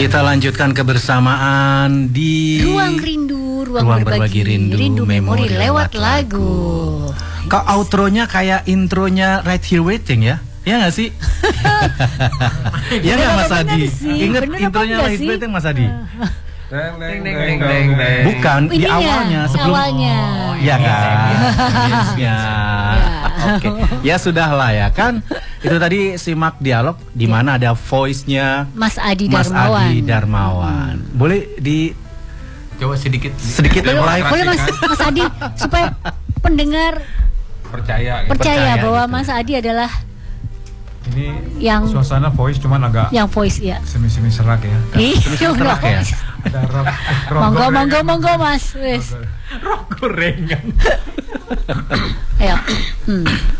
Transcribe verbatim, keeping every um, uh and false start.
Kita lanjutkan kebersamaan di Ruang Rindu, Ruang, Ruang Berbagi, Berbagi Rindu, Rindu Memori Memori lewat lewat lagu. Kok outronya kayak intronya Right Here Waiting ya? Ya nggak sih? Ya nggak Mas Adi? Ingat intronya Right Here Waiting Mas Adi? Deng, deng, deng, deng, deng. Bukan, di Ininya, awalnya sebelum awalnya. Oh, ya kan? Ya. Oke. Ya sudahlah ya kan. Itu tadi simak dialog di mana ada voice-nya Mas Adi Mas Darmawan. Adi Darmawan. Boleh di Coba sedikit sedikit Boleh, mulai boleh Mas, Mas Adi supaya pendengar percaya, percaya, percaya bahwa gitu. Mas Adi adalah Ini yang suasana voice cuman agak yang voice ya. semi-semi serak ya. Ih, serak ya? Ada rock, rock Monggo, gorengan. monggo, monggo Mas. Wes. gorengan. Ayo. Hmm.